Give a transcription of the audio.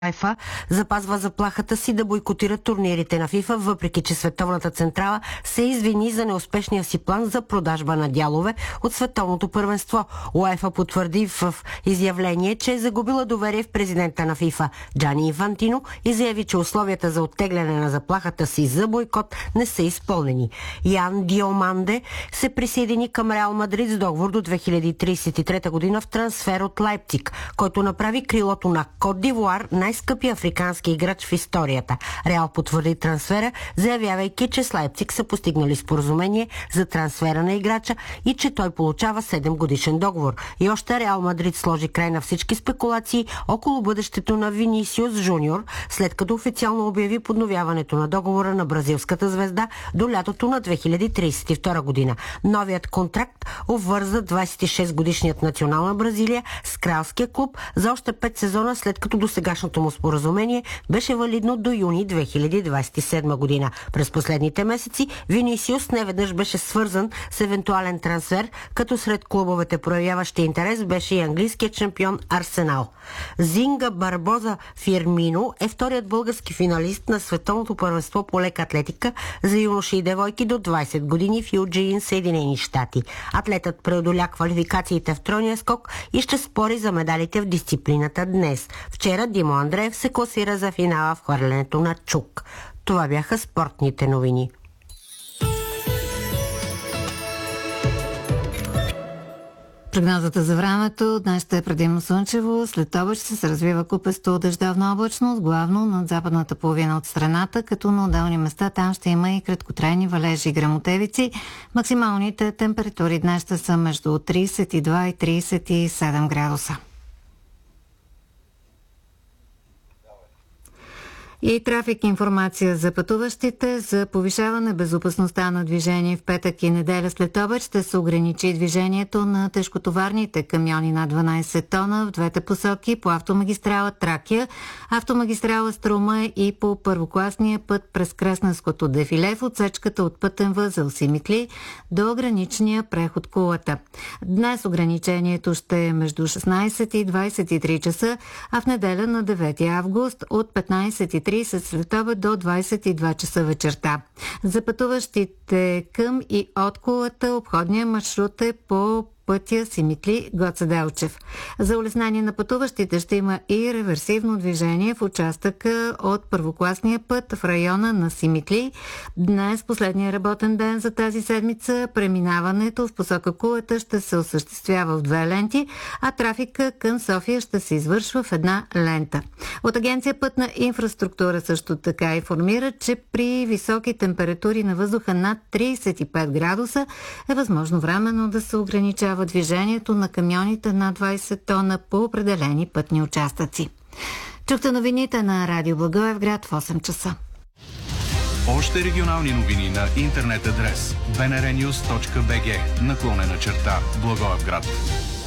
УЕФА запазва заплахата си да бойкотира турнирите на ФИФА, въпреки че Световната централа се извини за неуспешния си план за продажба на дялове от Световното първенство. УЕФА потвърди в изявление, че е загубила доверие в президента на ФИФА Джани Инфантино и заяви, че условията за оттегляне на заплахата си за бойкот не са изпълнени. Ян Диоманде се присъедини към Реал Мадрид с договор до 2033 година в трансфер от Лайпциг, който направи крилото на Кот д'Ивуар най-скъпия африкански играч в историята. Реал потвърди трансфера, заявявайки, че с Лайпциг са постигнали споразумение за трансфера на играча и че той получава 7 годишен договор. И още Реал Мадрид сложи край на всички спекулации около бъдещето на Винисиус Жуниор, след като официално обяви подновяването на договора на бразилската звезда до лятото на 2032 година. Новият контракт обвърза 26-годишният национал на Бразилия с кралския клуб за още 5 сезона, след като досегашното му споразумение беше валидно до юни 2027 година. През последните месеци Винисиус неведнъж беше свързан с евентуален трансфер, като сред клубовете, проявяващи интерес, беше и английският шампион Арсенал. Зинга Барбоза Фирмино е вторият български финалист на Световното първенство по лека атлетика за юноши и девойки до 20 години в Юджин, Съединени щати. Атлетът преодоля квалификациите в тройния скок и ще спори за медалите в дисциплината днес. Вчера Димо Андреев се класира за финала в хвърлянето на чук. Това бяха спортните новини. Прогнозата за времето днес ще е предимно слънчево, след обед ще се развива купесто дъждовна облачност, главно над западната половина от страната, като на отделни места там ще има и краткотрайни валежи и гръмотевици. Максималните температури днес ще са между 32 и 37 градуса. И трафик информация за пътуващите. За повишаване безопасността на движение в петък и неделя след обед ще се ограничи движението на тежкотоварните камиони на 12 тона в двете посоки по автомагистрала Тракия, автомагистрала Струма и по първокласния път през Кресненското дефиле в отсечката от пътен възел Симитли до граничния преход Кулата. Днес ограничението ще е между 16 и 23 часа, а в неделя на 9 август от 15:30 след обед до 22 часа вечерта. За пътуващите към и от Кулата обходния маршрут е по пътя Симитли Гоце Делчев. За улеснение на пътуващите ще има и реверсивно движение в участъка от първокласния път в района на Симитли. Днес, последния работен ден за тази седмица, преминаването в посока Кулата ще се осъществява в 2 ленти, а трафика към София ще се извършва в 1 лента. От Агенция Пътна инфраструктура също така информира, че при високи температури на въздуха над 35 градуса е възможно временно да се ограничава движението на камионите на 20 тона по определени пътни участъци. Чухте новините на Радио Благоевград в 8 часа. Още регионални новини на интернет адрес bnrnews.bg /Благоевград.